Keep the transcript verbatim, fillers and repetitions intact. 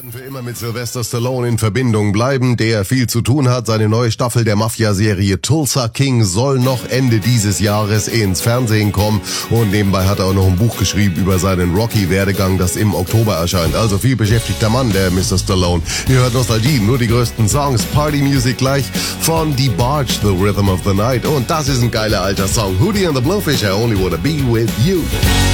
Für immer mit Sylvester Stallone in Verbindung bleiben, der viel zu tun hat. Seine neue Staffel der Mafia-Serie Tulsa King soll noch Ende dieses Jahres ins Fernsehen kommen. Und nebenbei hat er auch noch ein Buch geschrieben über seinen Rocky-Werdegang, das im Oktober erscheint. Also viel beschäftigter Mann, der Mister Stallone. Ihr hört Nostalgie, nur die größten Songs. Party-Music gleich von DeBarge, The Rhythm of the Night. Und das ist ein geiler alter Song. Hootie and the Blowfish, I Only Wanna Be With You.